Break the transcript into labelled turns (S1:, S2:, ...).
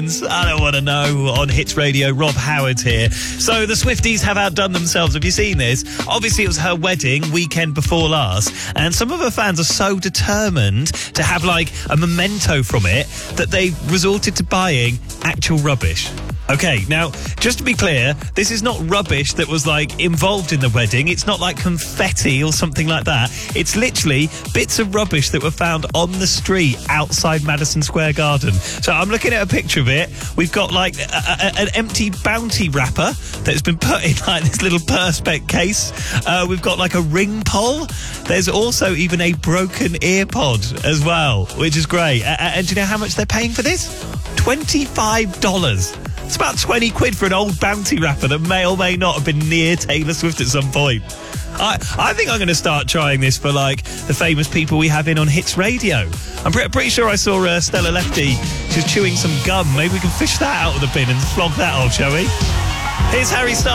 S1: I don't want to know on Hits Radio. Rob Howard here. So the Swifties have outdone themselves. Have you seen this? Obviously, it was her wedding weekend before last, and some of her fans are so determined to have like a memento from it that they resorted to buying actual rubbish. Okay, now, just to be clear, this is not rubbish that was, like, involved in the wedding. It's not like confetti or something like that. It's literally bits of rubbish that were found on the street outside Madison Square Garden. So I'm looking at a picture of it. We've got, like, an empty Bounty wrapper that's been put in, like, this little Perspex case. We've got, like, a ring pole. There's also even a broken ear pod as well, which is great. And do you know how much they're paying for this? $25. It's about 20 quid for an old Bounty wrapper that may or may not have been near Taylor Swift at some point. I think I'm going to start trying this for, like, the famous people we have in on Hits Radio. I'm pretty sure I saw Stella Lefty. She was chewing some gum. Maybe we can fish that out of the bin and flog that off, shall we? Here's Harry Styles.